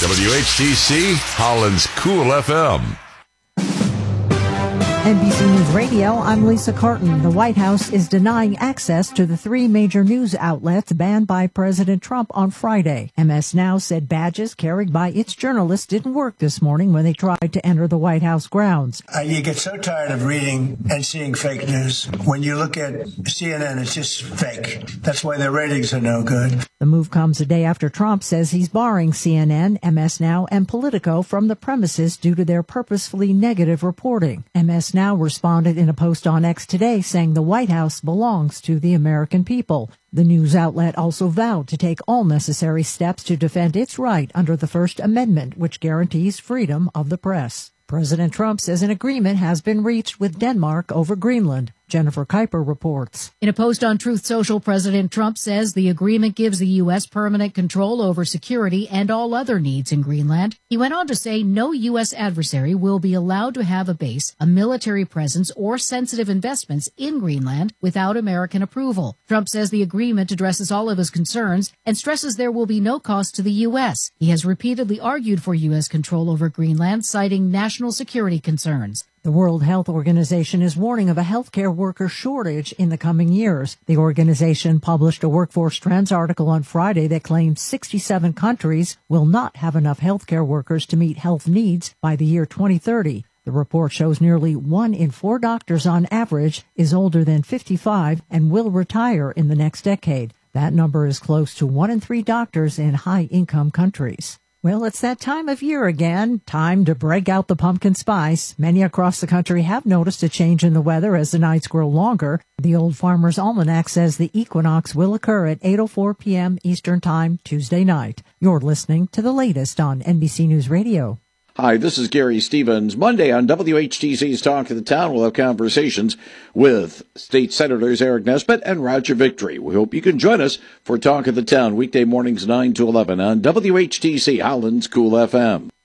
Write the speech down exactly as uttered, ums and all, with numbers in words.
W H T C, Holland's Cool F M. N B C News Radio, I'm Lisa Carton. The White House is denying access to the three major news outlets banned by President Trump on Friday. M S Now said badges carried by its journalists didn't work this morning when they tried to enter the White House grounds. Uh, you get so tired of reading and seeing fake news. When you look at C N N, it's just fake. That's why their ratings are no good. The move comes a day after Trump says he's barring C N N, M S Now, and Politico from the premises due to their purposefully negative reporting. M S Now responded in a post on X today saying the White House belongs to the American people. The news outlet also vowed to take all necessary steps to defend its right under the First Amendment, which guarantees freedom of the press. President Trump says an agreement has been reached with Denmark over Greenland. Jennifer Kuiper reports. In a post on Truth Social, President Trump says the agreement gives the U S permanent control over security and all other needs in Greenland. He went on to say no U S adversary will be allowed to have a base, a military presence, or sensitive investments in Greenland without American approval. Trump says the agreement addresses all of his concerns and stresses there will be no cost to the U S. He has repeatedly argued for U S control over Greenland, citing national security concerns. The World Health Organization is warning of a healthcare worker shortage in the coming years. The organization published a Workforce Trends article on Friday that claims sixty-seven countries will not have enough healthcare workers to meet health needs by the year twenty thirty. The report shows nearly one in four doctors on average is older than fifty-five and will retire in the next decade. That number is close to one in three doctors in high-income countries. Well, it's that time of year again. Time to break out the pumpkin spice. Many across the country have noticed a change in the weather as the nights grow longer. The Old Farmer's Almanac says the equinox will occur at eight oh four p.m. Eastern Time Tuesday night. You're listening to the latest on N B C News Radio. Hi, this is Gary Stevens. Monday on W H T C's Talk of the Town, we'll have conversations with State Senators Eric Nesbitt and Roger Victory. We hope you can join us for Talk of the Town, weekday mornings nine to eleven on W H T C, Holland's Cool F M.